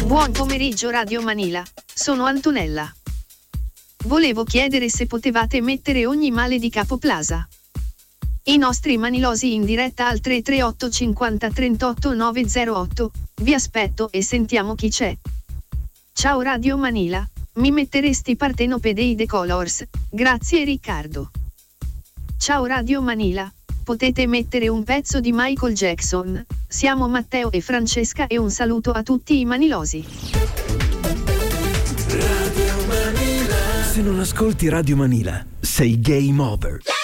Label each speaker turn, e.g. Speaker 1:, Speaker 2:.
Speaker 1: Buon pomeriggio Radio Manila, sono Antonella. Volevo chiedere se potevate mettere Ogni male di Capo Plaza. I nostri manilosi in diretta al 338 50 38 908, vi aspetto e sentiamo chi c'è. Ciao Radio Manila, mi metteresti Partenope dei The Colors, grazie Riccardo. Ciao Radio Manila, potete mettere un pezzo di Michael Jackson, siamo Matteo e Francesca e un saluto a tutti i manilosi.
Speaker 2: Radio Manila. Se non ascolti Radio Manila, sei game over.